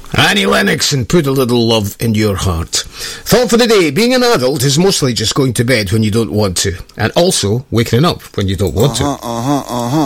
Annie Lennox and Put a Little Love in Your Heart. Thought for the day, being an adult is mostly just going to bed when you don't want to, and also waking up when you don't want to.